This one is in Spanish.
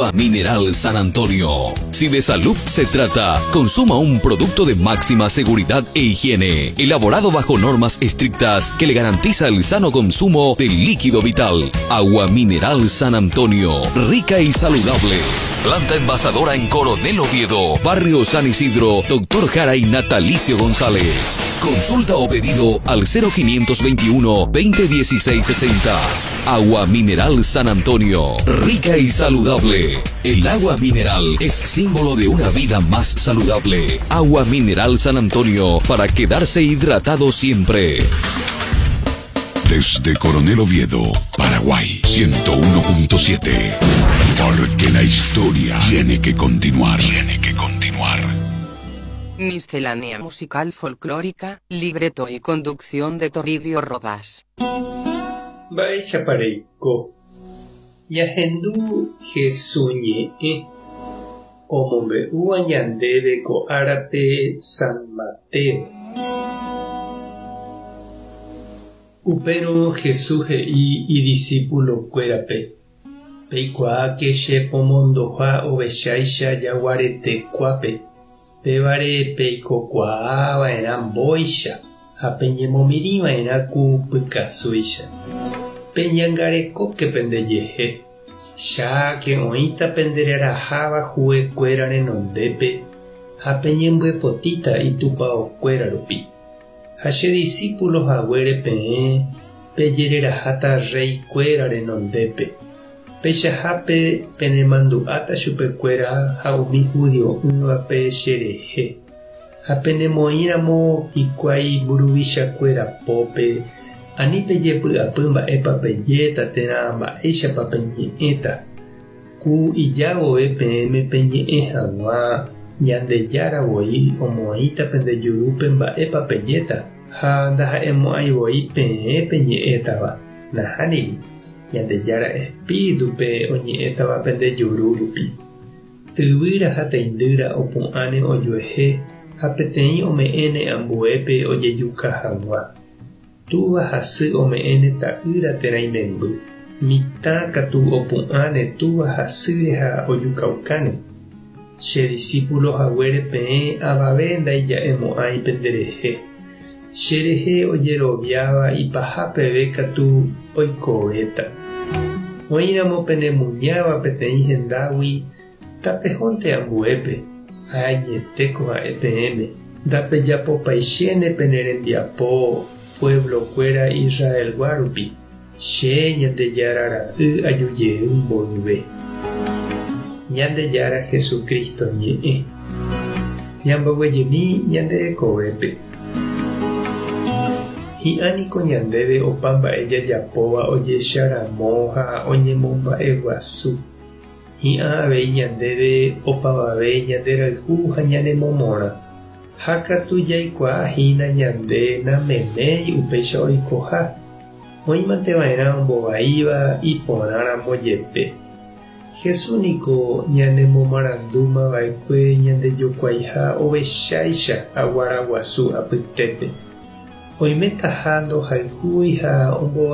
Agua Mineral San Antonio. Si de salud se trata, consuma un producto de máxima seguridad e higiene, elaborado bajo normas estrictas que le garantiza el sano consumo del líquido vital. Agua Mineral San Antonio, rica y saludable. Planta envasadora en Coronel Oviedo, Barrio San Isidro, Dr. Jara y Natalicio González. Consulta o pedido al 0521-2016-60. Agua Mineral San Antonio, rica y saludable. El agua mineral es símbolo de una vida más saludable. Agua Mineral San Antonio, para quedarse hidratado siempre. Desde Coronel Oviedo, Paraguay, 101.7. Porque la historia tiene que continuar. Tiene que continuar. Miscelánea musical folclórica, libreto y conducción de Toribio Rodas. Baisha pareiko. Yahendu Jesuñe. Omombe uanyandebe ko arape San Mateo. Upero Jesús y discípulo cuerape. Peikua que shepo mondoja obeshaisha yaguarete cuape. Pebare peiko kuaaba eran boisha. Apeñemomiriva en cupica suisha. Peñangareco que pendelleje. Ya que oita penderera java jue cueran en ondepe. Apeñembue potita y tupao cueraropi. Hashe discípulos agüere pe, peyerera jata rey cuera renondepe. Pecha jape penemandu ata chupe cuera jaumi judio unwa pe shereje. Apenemoíramo ikuai burubisha cuera pope. Ani peyepu apumba epa peyeta tenamba echa papeñeta. Ku iyago me peñe ejanwa. Yande yara woi omoita pende yurupe mba epa peñeta. Ha ndaha emo ai woi peñe etaba. Nahani. Yande yara espíritu pe oñe etaba pende yururupi. Tubira hata indira opun ane oyueje. Hapetei ome ene ambuepe oye yuka hawa. Tuva hasu ome ene ta ira terai membu. Mita katu opun ane tuva hasu ha oyukaukane. She discípulos agüere pe ababenda y ya emo ay pendereje. Shereje oyerobiaba y pajape beca tu oikoeta. Oíramo penemuñaba petei gendawi. Tapejonte ambuepe. Ayeteco a EPM. Dape yapo paixene penerendiapo. Pueblo cuera Israel guarupi. She ñande yarara ayuye un bonube. Ñande yara Jesucristo ñe. Ñamba weyeni ñande ekoepe. Y aniko ñandebe opamba ella yapoba oye sharamoja oñe momba eguasu. Y ave ñandebe opababe ñandera juja ñane momora. Haka tu yaikua hina ñande na meme y upesha oikoja. Oimante vaina bobaíba y ponara moyepe. Jesúnico ñane momaranduma vaikue ñande yokuaiha oveshaisha aguaraguasu apitepe. Oime cajando haijuija ombo